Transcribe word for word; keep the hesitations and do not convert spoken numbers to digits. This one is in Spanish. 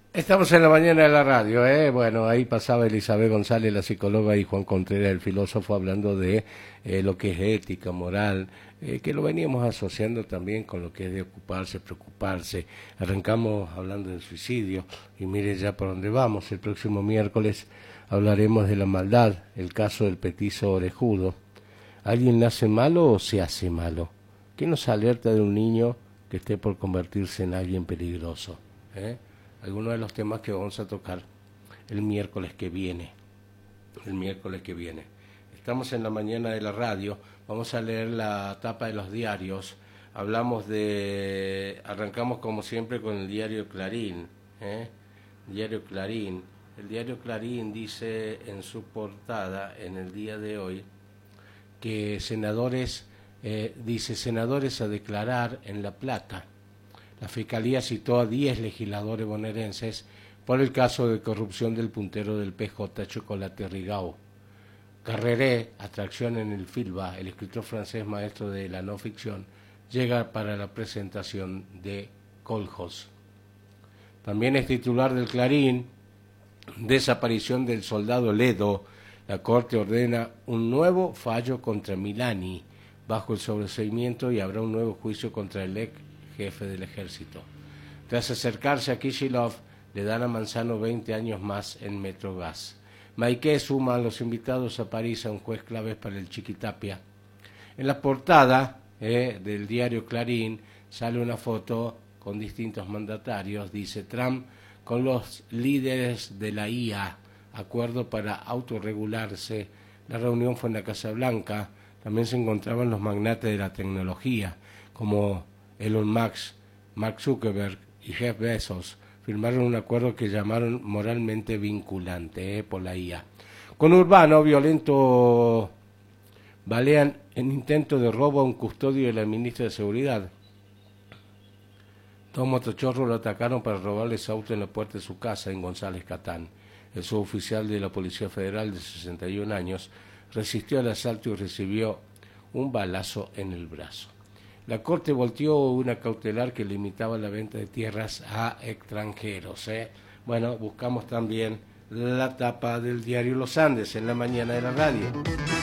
Estamos en la mañana de la radio, ¿eh? Bueno, ahí pasaba Elizabeth González, la psicóloga, y Juan Contreras, el filósofo, hablando de eh, lo que es ética, moral, eh, que lo veníamos asociando también con lo que es de ocuparse, preocuparse. Arrancamos hablando del suicidio y mire ya por dónde vamos. El próximo miércoles hablaremos de la maldad, el caso del petizo orejudo. ¿Alguien nace malo o se hace malo? ¿Qué nos alerta de un niño que esté por convertirse en alguien peligroso? ¿Eh? Algunos de los temas que vamos a tocar el miércoles que viene. El miércoles que viene. Estamos en la mañana de la radio, vamos a leer la tapa de los diarios. Hablamos de... Arrancamos como siempre con el diario Clarín. ¿eh? Diario Clarín. El diario Clarín dice en su portada, en el día de hoy, que senadores, eh, dice, senadores a declarar en La Plata. La Fiscalía citó a diez legisladores bonaerenses por el caso de corrupción del puntero del P J Chocolate Rigao. Carreré, atracción en el Filba, el escritor francés maestro de la no ficción, llega para la presentación de Coljos. También es titular del Clarín, desaparición del soldado Ledo. La Corte ordena un nuevo fallo contra Milani bajo el sobreseimiento y habrá un nuevo juicio contra el ex jefe del ejército. Tras acercarse a Kishilov, le dan a Manzano veinte años más en Metrogas. Maiqué suma a los invitados a París a un juez clave para el Chiquitapia. En la portada eh, del diario Clarín sale una foto con distintos mandatarios. Dice Trump con los líderes de la I A, acuerdo para autorregularse. La reunión fue en la Casa Blanca. También se encontraban los magnates de la tecnología, como Elon Musk, Mark Zuckerberg y Jeff Bezos. Firmaron un acuerdo que llamaron moralmente vinculante eh, por la I A. Con Urbano, violento, balean en intento de robo a un custodio de la ministra de Seguridad. Dos motochorros lo atacaron para robarle su auto en la puerta de su casa en González Catán. El suboficial de la Policía Federal de sesenta y un años resistió al asalto y recibió un balazo en el brazo. La Corte volteó una cautelar que limitaba la venta de tierras a extranjeros. ¿eh? Bueno, buscamos también la tapa del diario Los Andes en la mañana de la radio.